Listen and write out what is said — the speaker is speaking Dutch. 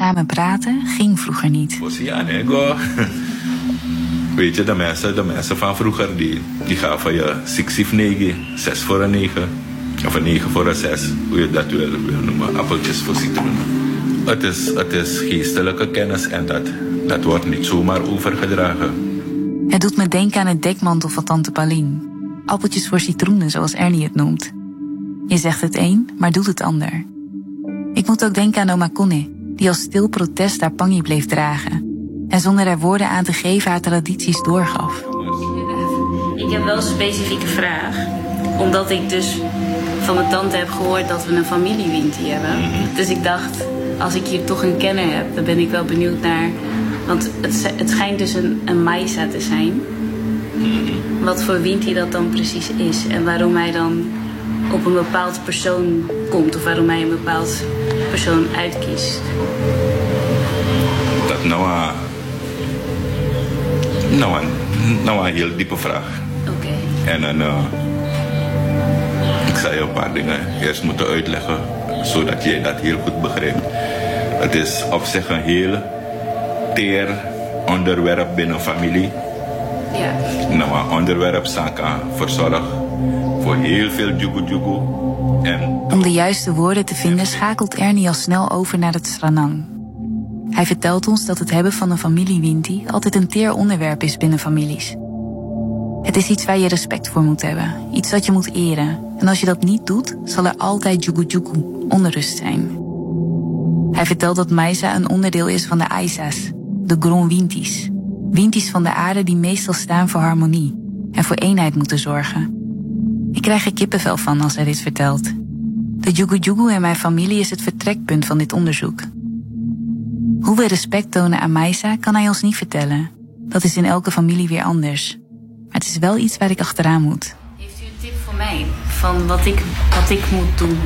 samen praten ging vroeger niet. Weet je, de mensen van vroeger, die gaven je 6-9, 6 voor een 9. Of een 9 voor een 6, hoe je dat wil noemen, appeltjes voor citroenen. Het is geestelijke kennis en dat wordt niet zomaar overgedragen. Het doet me denken aan het dekmantel van tante Pauline. Appeltjes voor citroenen, zoals Ernie het noemt. Je zegt het een, maar doet het ander. Ik moet ook denken aan oma Connie, die als stil protest haar pangie bleef dragen. En zonder er woorden aan te geven haar tradities doorgaf. Ik heb wel een specifieke vraag. Omdat ik dus van mijn tante heb gehoord dat we een familiewintie hebben. Dus ik dacht, als ik hier toch een kenner heb, dan ben ik wel benieuwd naar. Want het schijnt dus een Maisa te zijn. Wat voor winti dat dan precies is. En waarom hij dan op een bepaald persoon komt. Of waarom hij een bepaald persoon uitkiest. Dat nou een heel diepe vraag. Oké. En ik zal je een paar dingen eerst moeten uitleggen, zodat jij dat heel goed begrijpt. Het is op zich een heel teer onderwerp binnen familie. Ja. Nou, een onderwerp saka verzorg voor heel veel jugu. Om de juiste woorden te vinden schakelt Ernie al snel over naar het Sranang. Hij vertelt ons dat het hebben van een familiewinti altijd een teer onderwerp is binnen families. Het is iets waar je respect voor moet hebben, iets dat je moet eren. En als je dat niet doet, zal er altijd jugu, onrust zijn. Hij vertelt dat Maisa een onderdeel is van de Aisa's, de Gron Wintis. Wintis van de aarde die meestal staan voor harmonie en voor eenheid moeten zorgen. Ik krijg er kippenvel van als hij dit vertelt. De jugu en mijn familie is het vertrekpunt van dit onderzoek. Hoe we respect tonen aan Maisa kan hij ons niet vertellen. Dat is in elke familie weer anders. Maar het is wel iets waar ik achteraan moet. Heeft u een tip voor mij? Van wat ik moet doen?